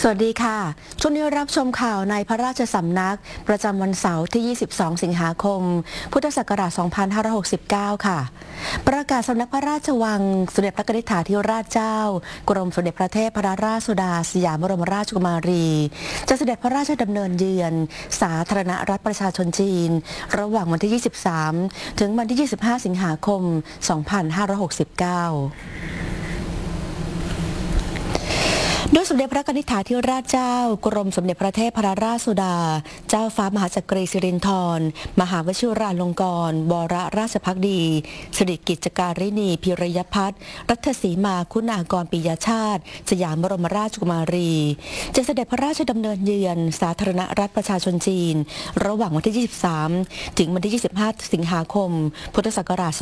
สวัสดีค่ะช่วงนี้รับชมข่าวในพระราชสำนักประจำวันเสาร์ที่ 22 สิงหาคม พุทธศักราช 2569 ค่ะ ประกาศสำนักพระราชวังสมเด็จพระนิธิถาธิราชเจ้ากรมสมเด็จพระเทพรัตนราชสุดาสยามบรมราชกุมารีจะเสด็จพระราชดำเนินเยือนสาธารณรัฐประชาชนจีนระหว่างวันที่ 23 ถึงวันที่ 25 สิงหาคม 2569โดยสมเด็จพระนิธิถาธิราชเจ้ากรมสมเด็จพระเทพรัตนราชสุดาเจ้าฟ้ามหาจักรีสิรินธรมหาวชิราลงกรณ์บวรราชภักดีสิริกิจการินีพิรยพัฒน์รัตสีมาคุณากรปิยชาติสยามบรมราชกุมารีจะเสด็จพระราชดำเนินเยือนสาธารณรัฐประชาชนจีนระหว่างวันที่ 23 ถึงวันที่ 25 สิงหาคม พุทธศักราช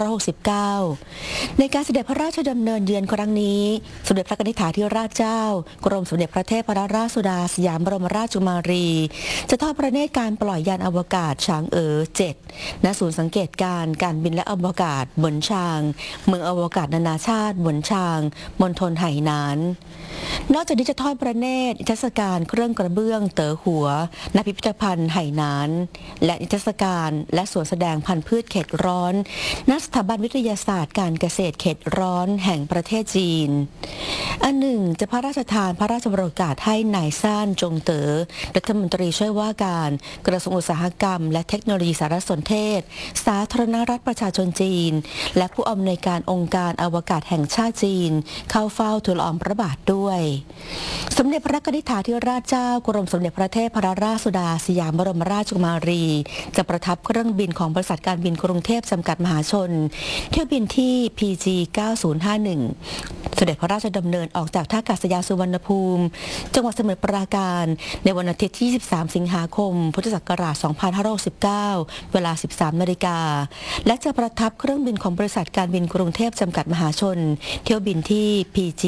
2569ในการเสด็จพระราชดำเนินเยือนครั้งนี้สมเด็จพระนิธิถาธิราชเจ้ากรมสมเด็จพระเทพรัตนราชสุดาสยามบรมราชกุมารีจะทอดพระเนตรการปล่อยยานอวกาศฉาง7ณศูนย์สังเกตการบินและอวกาศบนชางเมืองอวกาศนานาชาติบนชางมณฑลไหหนานนอกจากนี้จะทอดพระเนตรนิทรรศการเครื่องกระเบื้องเต๋อหัวณพิพิธภัณฑ์ไหหนานและนิทรรศการและสวนแสดงพันธุ์พืชเขตร้อนณสถาบันวิทยาศาสตร์การเกษตรเขตร้อนแห่งประเทศจีนอันหนึ่งจะพระราชทานพระราชบรโอกาสให้นายซ่านจงเต๋อรัฐมนตรีช่วยว่าการกระทรวงอุตสาหกรรมและเทคโนโลยีสารสนเทศสาธารณรัฐประชาชนจีนและผู้อำนวยการองค์การอวกาศแห่งชาติจีนเข้าเฝ้าทูลละอองพระบาทด้วยสมเด็จพระนิธิถาธิราชเจ้ากรมสมเด็จพระเทพรัตนราชสุดาสยามบรมราชกุมารีจะประทับเครื่องบินของบริษัทการบินกรุงเทพจำกัดมหาชนเที่ยวบินที่ PG 9051เสด็จพระราชดำเนินออกจากท่าอากาศยานสุวรรณภูมิจังหวัดสมุทรปราการในวันอาทิตย์ที่ 23 สิงหาคม พุทธศักราช 2569 เวลา 13 นาฬิกาและจะประทับเครื่องบินของบริษัทการบินกรุงเทพจำกัดมหาชนเที่ยวบินที่ PG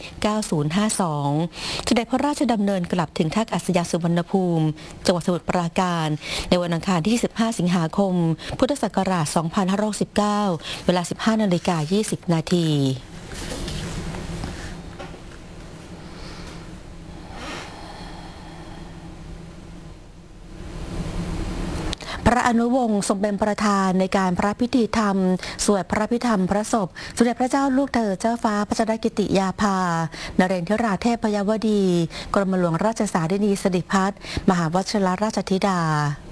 9052เสด็จพระราชดำเนินกลับถึงท่าอากาศยานสุวรรณภูมิจังหวัดสมุทรปราการในวันอังคารที่ 15 สิงหาคม พุทธศักราช 2569 เวลา 15 นาฬิกา 20 นาทีพระอนุวงศ์ทรงเป็นประธานในการพระพิธีธรรมสวดพระพิธรรมพระศพสมเด็จพระเจ้าลูกเธอเจ้าฟ้าพัชรกิติยาภานเรนทราเทพยวดีกรมหลวงราชสารินีสิริพัฒน์มหาวชิรราชธิดา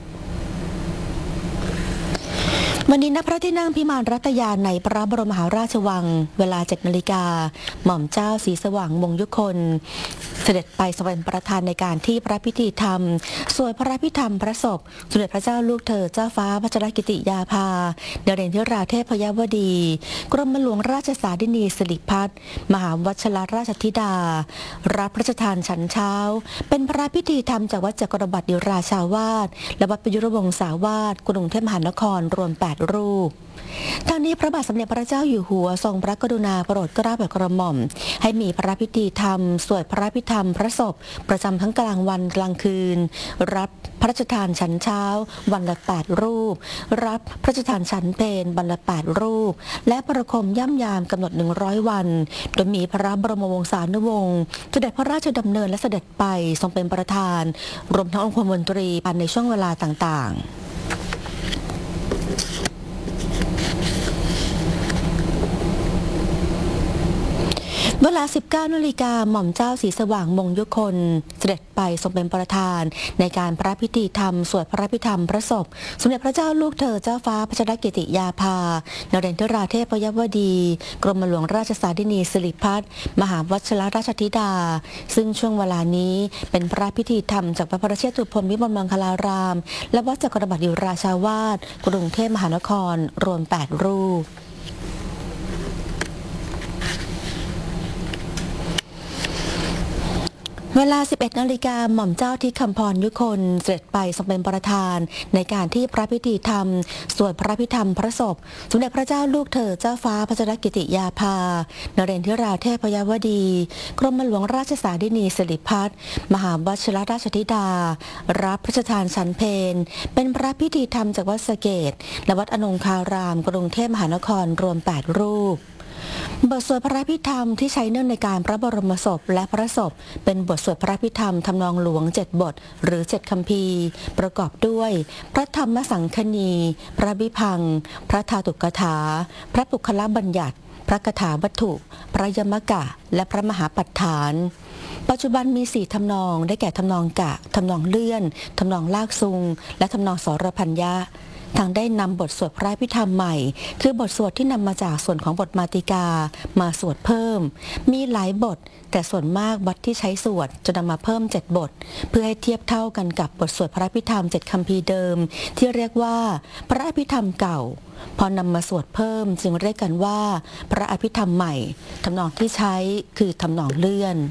วันนี้ณพระที่นั่งพิมานรัตยาในพระบรมมหาราชวังเวลา 7 นาฬิกาหม่อมเจ้าศรีสว่างมงยุคนเสด็จไปทรงเป็นประธานในการที่พระพิธีธรรมสวดพระพิธรรมพระศพสมเด็จพระเจ้าลูกเธอเจ้าฟ้าพัชรกิติยาภานเรนทราเทพยวดีกรมหลวงราชสารินีสิริพัฒน์มหาวชิรราชธิดารับพระราชทานฉันเช้าเป็นพระพิธีธรรมจากวัดจักรบดิราชาวาสและวัดประยุรวงศาวาสกรุงเทพมหานครรวม8 รูปทางนี้พระบาทสมเด็จพระเจ้าอยู่หัวทรงพระกรุณาโปรดเกล้าโปรดกระหม่อมให้มีพระพิธีธรรมสวดพระพิธรรมพระศพประจำทั้งกลางวันกลางคืนรับพระราชทานฉันเช้าวันละ8 รูปรับพระราชทานฉันเพลวันละ8 รูปและประคมย่ำยามกำหนด100 วันโดยมีพระบรมวงศานุวงศ์เสด็จพระราชดำเนินและเสด็จไปทรงเป็นประธานรวมทั้งองคมนตรีในช่วงเวลาต่างๆเวลา 19 นาฬิกาหม่อมเจ้าศรีสว่างมงยุคนเสด็จไปทรงเป็นประธานในการพระพิธีธรรมสวดพระพิธรรมพระศพสมเด็จพระเจ้าลูกเธอเจ้าฟ้าพัชรกิติยาภานเรนทราเทพยวดีกรมหลวงราชสารินีสิริพัฒน์มหาวชิรราชธิดาซึ่งช่วงเวลานี้เป็นพระพิธีธรรมจากพระประเชตุพนวิมลมังคลารามและวัดจักรบดิราชาวาสกรุงเทพมหานครรวม8 รูปเวลา 11 นาฬิกาหม่อมเจ้าที่คำพรยุคนเสด็จไปทรงเป็นประธานในการที่พระพิธีธรรมสวดพระพิธรรมพระศพสมเด็จพระเจ้าลูกเธอเจ้าฟ้าพัชรกิติยาภานเรนทราเทพยวดีกรมหลวงราชสารินีสิริพัฒน์มหาวชิรราชธิดารับพระราชทานฉันเพลเป็นพระพิธีธรรมจากวัดสะเกษและวัดอนงคารามกรุงเทพมหานครรวม8 รูปบทสวดพระพิธรรมที่ใช้เนื่องในการพระบรมศพและพระศพเป็นบทสวดพระพิธรรมทำนองหลวง7บทหรือ7คัมภีร์ประกอบด้วยพระธรรมสังคณี พระวิพังค์พระธาตุกถาพระปุคละบัญญัติพระคาถาวัตถุพระยมกะและพระมหาปัฏฐานปัจจุบันมี4ทำนองได้แก่ทำนองกะทำนองเลื่อนทำนองลากซุงและทำนองสรพัญญะทางได้นำบทสวดพระพิธรรมใหม่คือบทสวดที่นำมาจากส่วนของบทมาติกามาสวดเพิ่มมีหลายบทแต่ส่วนมากวัดที่ใช้สวดจะนำมาเพิ่ม7บทเพื่อให้เทียบเท่ากันกับบทสวดพระพิธรรม7คัมภีร์เดิมที่เรียกว่าพระอภิธรรมเก่าพอนำมาสวดเพิ่มจึงเรียกกันว่าพระอภิธรรมใหม่ทำนองที่ใช้คือทำนองเลื่อน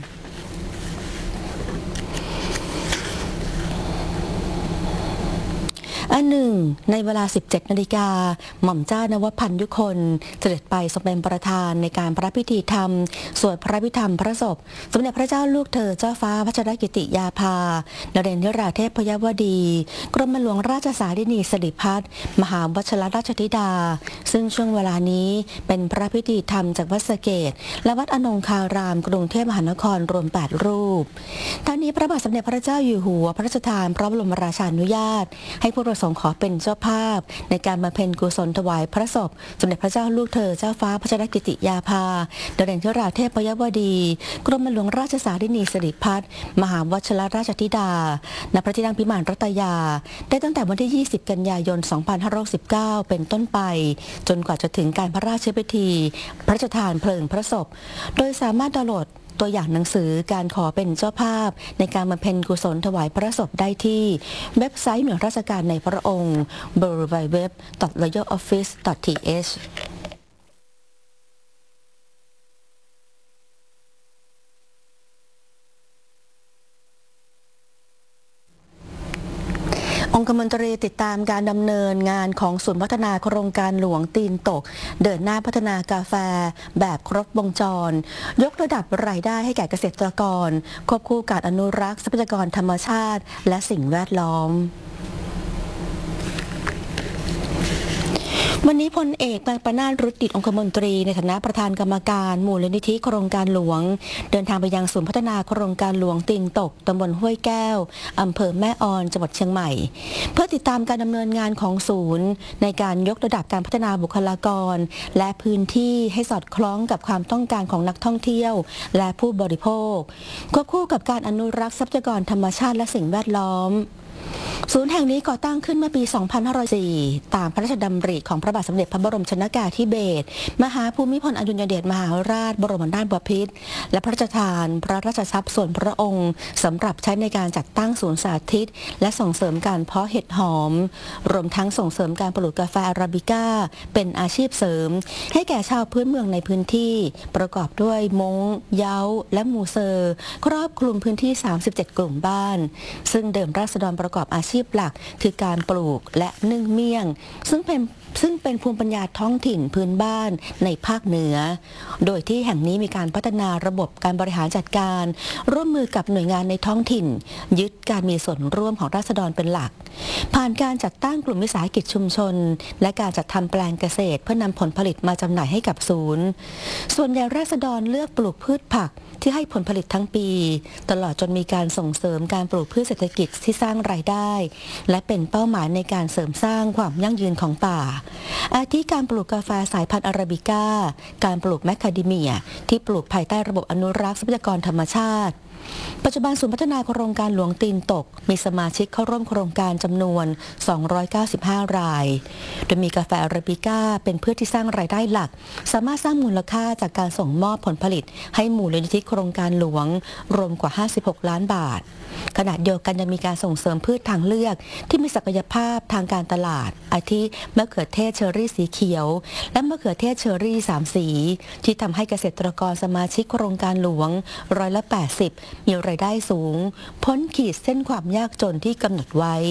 อันหนึ่งในเวลา 17 นาฬิกาหม่อมเจ้านวพันธ์ยุคนเสด็จไปทรงเป็นประธานในการพระพิธีธรรมสวดพระพิธรรมพระศพสมเด็จพระเจ้าลูกเธอเจ้าฟ้าพัชรกิติยาภานเรนทราเทพยวดีกรมหลวงราชสารินีสิริพัฒน์มหาวชิรราชธิดาซึ่งช่วงเวลานี้เป็นพระพิธีธรรมจากวัดสะเกษและวัดอนงคารามกรุงเทพมหานครรวม8รูปทั้งนี้พระบาทสมเด็จพระเจ้าอยู่หัวพระราชทานพระบรมราชานุญาตให้ผู้ประสงค์ขอเป็นเจ้าภาพในการบำเพ็ญกุศลถวายพระศพสมเด็จพระเจ้าลูกเธอเจ้าฟ้าพัชรกิติยาภานเรนทราเทพยวดีกรมหลวงราชสารินีสิริพัฒน์มหาวชิรราชธิดาณพระที่นั่งพิมานรัตยาได้ตั้งแต่วันที่ 20 กันยายน 2519 เป็นต้นไปจนกว่าจะถึงการพระราชพิธีพระราชทานเพลิงพระศพโดยสามารถดาวน์โหลดตัวอย่างหนังสือการขอเป็นเจ้าภาพในการบำเพ็ญกุศลถวายพระศพได้ที่เว็บไซต์หน่วยราชการในพระองค์ www.royaloffice.thองคมนตรีติดตามการดำเนินงานของศูนย์พัฒนาโครงการหลวงตีนตกเดินหน้าพัฒนากาแฟแบบครบวงจรยกระดับรายได้ให้แก่เกษตรกรควบคู่การอนุรักษ์ทรัพยากรธรรมชาติและสิ่งแวดล้อมวันนี้พลเอกปนาถ รุตติองคมนตรีในฐานะประธานกรรมการมูลนิธิโครงการหลวงเดินทางไปยังศูนย์พัฒนาโครงการหลวงตีนตกตำบลห้วยแก้วอำเภอแม่ออนจังหวัดเชียงใหม่เพื่อติดตามการดำเนินงานของศูนย์ในการยกระดับการพัฒนาบุคลากรและพื้นที่ให้สอดคล้องกับความต้องการของนักท่องเที่ยวและผู้บริโภคควบคู่กับการอนุรักษ์ทรัพยากรธรรมชาติและสิ่งแวดล้อมศูนย์แห่งนี้ก่อตั้งขึ้นเมื่อปี 2504 ตามพระราชดำริของพระบาทสมเด็จพระบรมชนกาธิเบศรมหาภูมิพลอดุลยเดชมหาราชบรมนาถบพิตรและพระราชทานพระราชทรัพย์ส่วนพระองค์สำหรับใช้ในการจัดตั้งศูนย์สาธิตและส่งเสริมการเพาะเห็ดหอมรวมทั้งส่งเสริมการปลูกกาแฟอาราบิก้าเป็นอาชีพเสริมให้แก่ชาวพื้นเมืองในพื้นที่ประกอบด้วยมงเย้าและมูเซอร์ครอบคลุมพื้นที่ 37 กลุ่มบ้านซึ่งเดิมราษฎรประกอบอาชีพหลักคือการปลูกและนึ่งเมี่ยงซึ่งเป็นภูมิปัญญาท้องถิ่นพื้นบ้านในภาคเหนือโดยที่แห่งนี้มีการพัฒนาระบบการบริหารจัดการร่วมมือกับหน่วยงานในท้องถิ่นยึดการมีส่วนร่วมของราษฎรเป็นหลักผ่านการจัดตั้งกลุ่มวิสาหกิจชุมชนและการจัดทำแปลงเกษตรเพื่อนำผลผลิตมาจำหน่ายให้กับศูนย์ส่วนใหญ่ราษฎรเลือกปลูกพืชผักที่ให้ผลผลิตทั้งปีตลอดจนมีการส่งเสริมการปลูกพืชเศรษฐกิจที่สร้างรายได้และเป็นเป้าหมายในการเสริมสร้างความยั่งยืนของป่าอาทิการปลูกกาแฟสายพันธุ์อาราบิก้าการปลูกแมคคาเดเมียที่ปลูกภายใต้ระบบอนุรักษ์ทรัพยากรธรรมชาติปัจจุบันศูนย์พัฒนาโครงการหลวงตีนตกมีสมาชิกเข้าร่วมโครงการจำนวน295รายโดยมีกาแฟอาราบิก้าเป็นพืชที่สร้างรายได้หลักสามารถสร้างมูลค่าจากการส่งมอบผลผลิตให้มูลนิธิโครงการหลวงรวมกว่า56ล้านบาทขณะเดียวกันยังมีการส่งเสริมพืชทางเลือกที่มีศักยภาพทางการตลาดอาทิมะเขือเทศเชอรี่สีเขียวและมะเขือเทศเชอรี่3สีที่ทำให้เกษตรกรสมาชิกโครงการหลวง80%มีรายได้สูงพ้นขีดเส้นความยากจนที่กำหนดไว้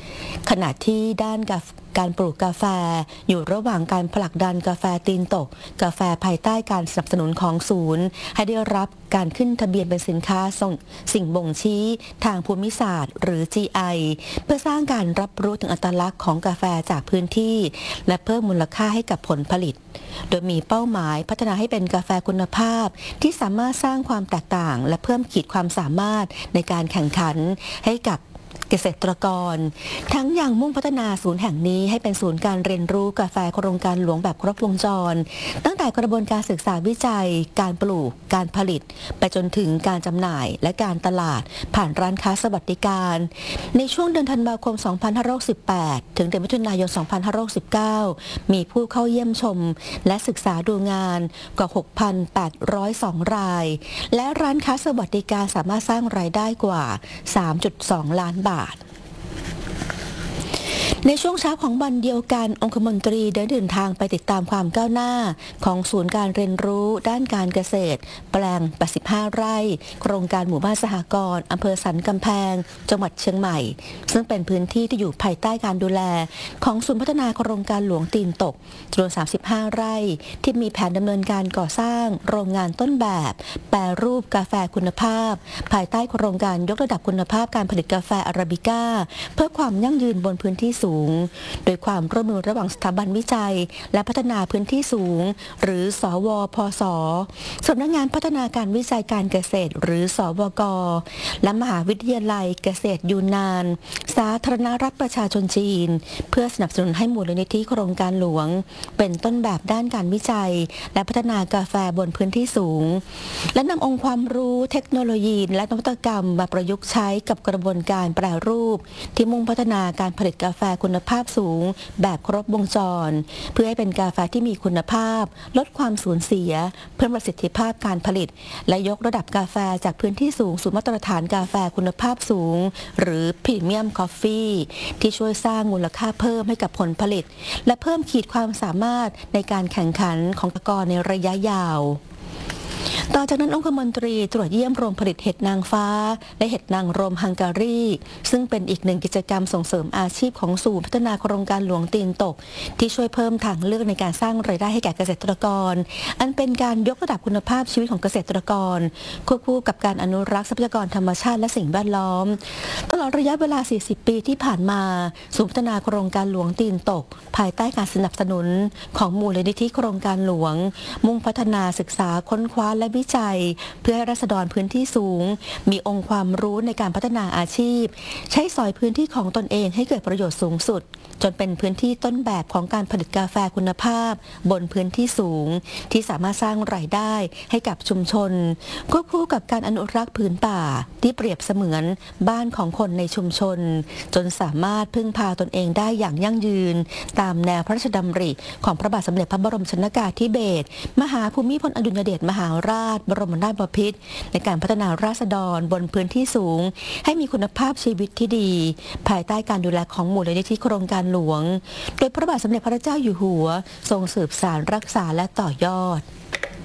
ขณะที่ด้านการปลูกกาแฟอยู่ระหว่างการผลักดันกาแฟตีนตกกาแฟภายใต้การสนับสนุนของศูนย์ให้ได้รับการขึ้นทะเบียนเป็นสินค้าสิ่งบ่งชี้ทางภูมิศาสตร์หรือ GI เพื่อสร้างการรับรู้ถึงอัตลักษณ์ของกาแฟจากพื้นที่และเพิ่มมูลค่าให้กับผลผลิตโดยมีเป้าหมายพัฒนาให้เป็นกาแฟคุณภาพที่สามารถสร้างความแตกต่างและเพิ่มขีดความสามารถในการแข่งขันให้กับเกษตรกรทั้งยังมุ่งพัฒนาศูนย์แห่งนี้ให้เป็นศูนย์การเรียนรู้กาแฟโครงการหลวงแบบครบวงจรตั้งแต่กระบวนการศึกษาวิจัยการปลูกการผลิตไปจนถึงการจำหน่ายและการตลาดผ่านร้านค้าสวัสดิการในช่วงเดือนธันวาคม 2518 ถึงเดือนมิถุนายน 2519 มีผู้เข้าเยี่ยมชมและศึกษาดูงานกว่า 6,802 รายและร้านค้าสวัสดิการสามารถสร้างรายได้กว่า 3.2 ล้านบาทในช่วงเช้าของวันเดียวกันองคมนตรีได้เดินทางไปติดตามความก้าวหน้าของศูนย์การเรียนรู้ด้านการเกษตรแปลง 85 ไร่โครงการหมู่บ้านสหกรณ์อำเภอสันกำแพงจังหวัดเชียงใหม่ซึ่งเป็นพื้นที่ที่อยู่ภายใต้การดูแลของศูนย์พัฒนาโครงการหลวงตีนตกจำนวน 35 ไร่ที่มีแผนดำเนินการก่อสร้างโรงงานต้นแบบแปรรูปกาแฟคุณภาพภายใต้โครงการยกระดับคุณภาพการผลิตกาแฟอาราบิก้าเพื่อความยั่งยืนบนพื้นที่สูงโดยความร่วมมือระหว่างสถาบันวิจัยและพัฒนาพื้นที่สูงหรือสวพศสำนักงานพัฒนาการวิจัยการเกษตรหรือสวกและมหาวิทยาลัยเกษตรยูนนานสาธารณรัฐประชาชนจีนเพื่อสนับสนุนให้มูลนิธิโครงการหลวงเป็นต้นแบบด้านการวิจัยและพัฒนากาแฟบนพื้นที่สูงและนำองค์ความรู้เทคโนโลยีและนวัตกรรมมาประยุกต์ใช้กับกระบวนการแปรรูปที่มุ่งพัฒนาการผลิตกาแฟคุณภาพสูงแบบครบวงจรเพื่อให้เป็นกาแฟที่มีคุณภาพลดความสูญเสียเพิ่มประสิทธิภาพการผลิตและยกระดับกาแฟจากพื้นที่สูงสู่มาตรฐานกาแฟคุณภาพสูงหรือพรีเมียมคอฟฟี่ที่ช่วยสร้างมูลค่าเพิ่มให้กับผลผลิตและเพิ่มขีดความสามารถในการแข่งขันของตะกรในระยะยาวต่อจากนั้นองคมนตรีตรวจเยี่ยมโรงผลิตเห็ดนางฟ้าและเห็ดนางรมฮังการีซึ่งเป็นอีกหนึ่งกิจกรรมส่งเสริมอาชีพของศูนย์พัฒนาโครงการหลวงตีนตกที่ช่วยเพิ่มทางเลือกในการสร้างรายได้ให้แก่เกษตรกรอันเป็นการยกระดับคุณภาพชีวิตของเกษตรกรควบคู่กับการอนุรักษ์ทรัพยากรธรรมชาติและสิ่งแวดล้อมตลอดระยะเวลา 40 ปีที่ผ่านมาศูนย์พัฒนาโครงการหลวงตีนตกภายใต้การสนับสนุนของมูลนิธิโครงการหลวงมุ่งพัฒนาศึกษาค้นคว้าและวิจัยเพื่อให้ราษฎรพื้นที่สูงมีองค์ความรู้ในการพัฒนาอาชีพใช้สอยพื้นที่ของตนเองให้เกิดประโยชน์สูงสุดจนเป็นพื้นที่ต้นแบบของการผลิตกาแฟคุณภาพบนพื้นที่สูงที่สามารถสร้างรายได้ให้กับชุมชนควบคู่กับการอนุรักษ์พื้นป่าที่เปรียบเสมือนบ้านของคนในชุมชนจนสามารถพึ่งพาตนเองได้อย่างยั่งยืนตามแนวพระราชดำริของพระบาทสมเด็จพระบรมชนกาธิเบศรมหาภูมิพลอดุลยเดชมหาราชบรมนาถบพิตรในการพัฒนาราษฎรบนพื้นที่สูงให้มีคุณภาพชีวิตที่ดีภายใต้การดูแลของมูลนิธิโครงการหลวงโดยพระบาทสมเด็จพระเจ้าอยู่หัวทรงสืบสานรักษาและต่อยอด